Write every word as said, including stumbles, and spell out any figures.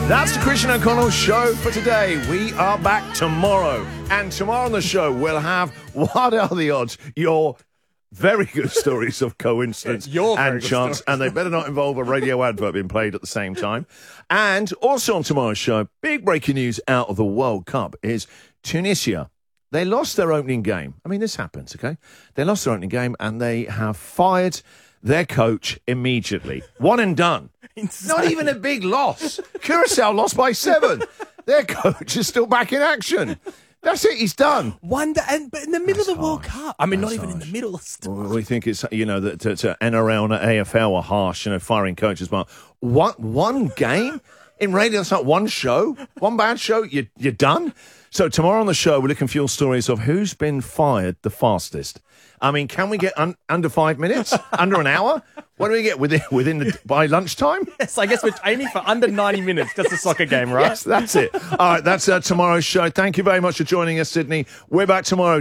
That's the Christian O'Connell Show for today. We are back tomorrow. And tomorrow on the show, we'll have What Are the Odds? Your very good stories of coincidence Your very and good chance. stories. And they better not involve a radio advert being played at the same time. And also on tomorrow's show, big breaking news out of the World Cup is Tunisia. They lost their opening game. I mean, this happens, okay? They lost their opening game and they have fired their coach immediately. One and done. Insane. Not even a big loss. Curacao lost by seven. Their coach is still back in action. That's it. He's done. One day, and, but in the middle That's of the World harsh. Cup. I mean, That's not even in harsh. the middle. Still. Well, we think it's, you know, that to, to N R L and A F L are harsh, you know, firing coaches. But one, one game in radio, that's not one show. One bad show, you, you're done. So tomorrow on the show, we're looking for your stories of who's been fired the fastest. I mean, can we get un- under five minutes? Under an hour? What do we get within within the, by lunchtime? Yes, I guess we're aiming for under ninety minutes, just a soccer game, right? Yes, that's it. All right, that's uh, tomorrow's show. Thank you very much for joining us, Sydney. We're back tomorrow.